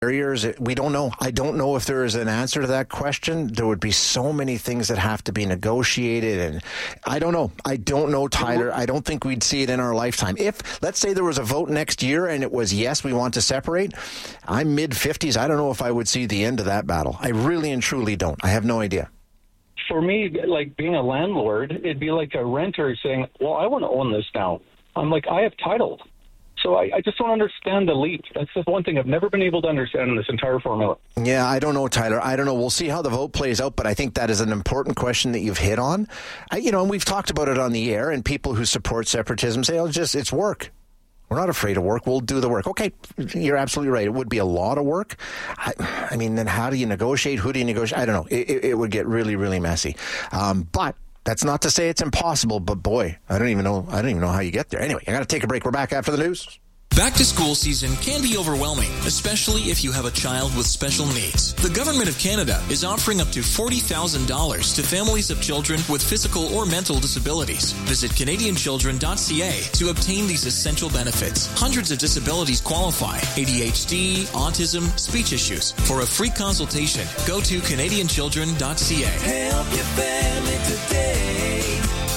barriers? We don't know. I don't know if there is an answer to that question. There would be so many things that have to be negotiated, and I don't know. I don't know, Tyler. I don't think we'd see it in our lifetime. If, let's say there was a vote next year and it was, yes, we want to separate, I'm mid-50s. I don't know if I would see the end of that battle. I really and truly don't. I have no idea. For me, like being a landlord, it'd be like a renter saying, well, I want to own this now. I'm like, I have title. So I just don't understand the leap. That's the one thing I've never been able to understand in this entire formula. Yeah, I don't know, Tyler. I don't know. We'll see how the vote plays out, but I think that is an important question that you've hit on. And we've talked about it on the air, and people who support separatism say, it's work. We're not afraid of work. We'll do the work. Okay, you're absolutely right. It would be a lot of work. I mean, then how do you negotiate? Who do you negotiate? I don't know. It would get really, really messy. But that's not to say it's impossible, but boy, I don't even know how you get there. Anyway, I got to take a break. We're back after the news. Back to school season can be overwhelming, especially if you have a child with special needs. The Government of Canada is offering up to $40,000 to families of children with physical or mental disabilities. Visit CanadianChildren.ca to obtain these essential benefits. Hundreds of disabilities qualify: ADHD, autism, speech issues. For a free consultation, go to CanadianChildren.ca. Help your family today.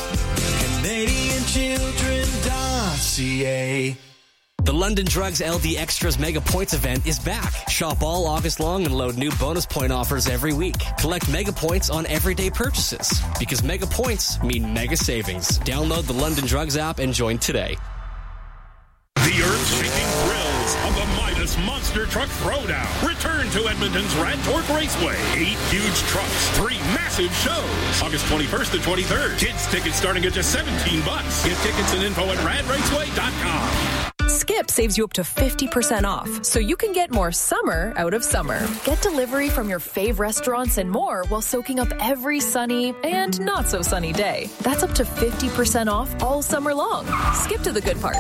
CanadianChildren.ca. The London Drugs LD Extras Mega Points event is back. Shop all August long and load new bonus point offers every week. Collect Mega Points on everyday purchases, because Mega Points mean mega savings. Download the London Drugs app and join today. The earth-shaking thrills of the Midas Monster Truck Throwdown return to Edmonton's Rad Torque Raceway. 8 huge trucks, 3 massive shows. August 21st to 23rd. Kids tickets starting at just $17. Get tickets and info at radraceway.com. Skip saves you up to 50% off, so you can get more summer out of summer. Get delivery from your fave restaurants and more while soaking up every sunny and not so sunny day. That's up to 50% off all summer long. Skip to the good part.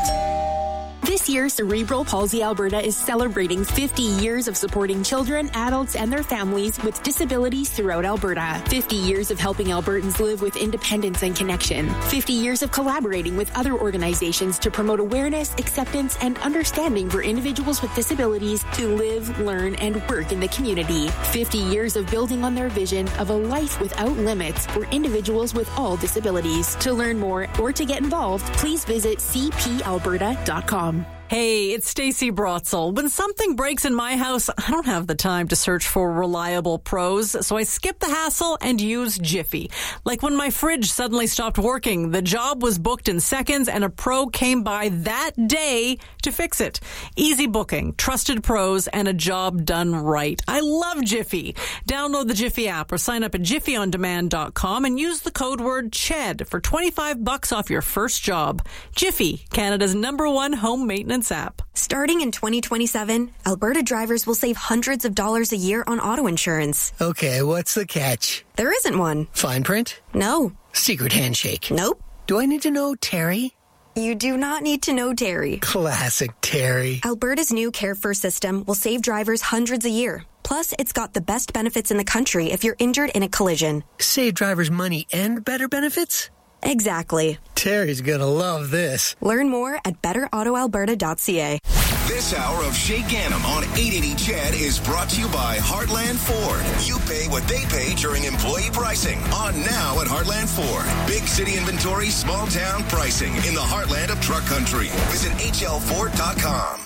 This year, Cerebral Palsy Alberta is celebrating 50 years of supporting children, adults, and their families with disabilities throughout Alberta. 50 years of helping Albertans live with independence and connection. 50 years of collaborating with other organizations to promote awareness, acceptance, and understanding for individuals with disabilities to live, learn, and work in the community. 50 years of building on their vision of a life without limits for individuals with all disabilities. To learn more or to get involved, please visit cpalberta.com. Hey, it's Stacey Brotzel. When something breaks in my house, I don't have the time to search for reliable pros, so I skip the hassle and use Jiffy. Like when my fridge suddenly stopped working, the job was booked in seconds and a pro came by that day to fix it. Easy booking, trusted pros, and a job done right. I love Jiffy. Download the Jiffy app or sign up at jiffyondemand.com and use the code word CHED for $25 off your first job. Jiffy, Canada's #1 home maintenance app. Starting in 2027, Alberta drivers will save hundreds of dollars a year on auto insurance. Okay, what's the catch? There isn't one. Fine print? No. Secret handshake? Nope. Do I need to know Terry? You do not need to know Terry. Classic Terry. Alberta's new Care First system will save drivers hundreds a year. Plus, it's got the best benefits in the country if you're injured in a collision. Save drivers money and better benefits? Exactly. Terry's gonna love this. Learn more at betterautoalberta.ca. This hour of Shay Ganem on 880 CHED is brought to you by Heartland Ford. You pay what they pay during employee pricing. On now at Heartland Ford. Big city inventory, small town pricing in the heartland of truck country. Visit hlford.com.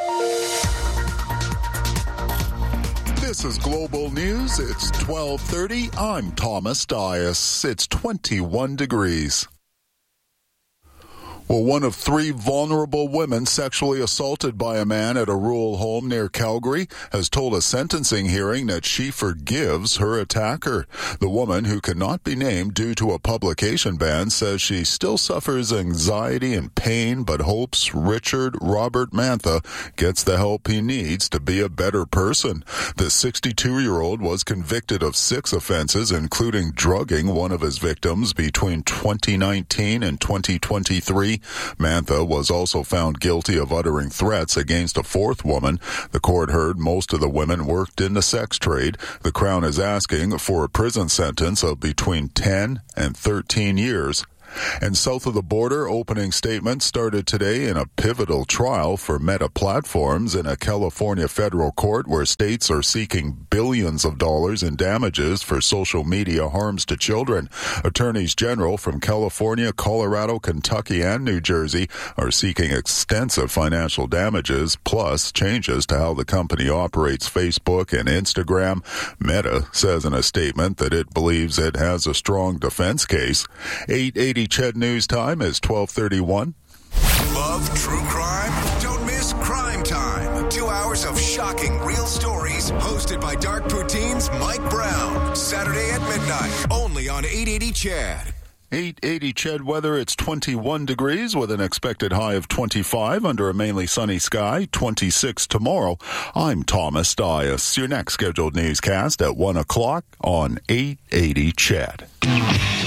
This is Global News. It's 12:30. I'm Thomas Dias. It's 21 degrees. Well, one of 3 vulnerable women sexually assaulted by a man at a rural home near Calgary has told a sentencing hearing that she forgives her attacker. The woman, who cannot be named due to a publication ban, says she still suffers anxiety and pain, but hopes Richard Robert Mantha gets the help he needs to be a better person. The 62-year-old was convicted of 6 offenses, including drugging one of his victims between 2019 and 2023. Mantha was also found guilty of uttering threats against a 4th woman. The court heard most of the women worked in the sex trade. The Crown is asking for a prison sentence of between 10 and 13 years. And south of the border, opening statements started today in a pivotal trial for Meta Platforms in a California federal court where states are seeking billions of dollars in damages for social media harms to children. Attorneys general from California, Colorado, Kentucky, and New Jersey are seeking extensive financial damages, plus changes to how the company operates Facebook and Instagram. Meta says in a statement that it believes it has a strong defense case. 880 CHED News Time is 12:31. Love true crime? Don't miss Crime Time. 2 hours of shocking real stories hosted by Dark Poutine's Mike Brown. Saturday at midnight, only on 880 CHED. 880 CHED weather. It's 21 degrees with an expected high of 25 under a mainly sunny sky, 26 tomorrow. I'm Thomas Dias. Your next scheduled newscast at 1 o'clock on 880 CHED.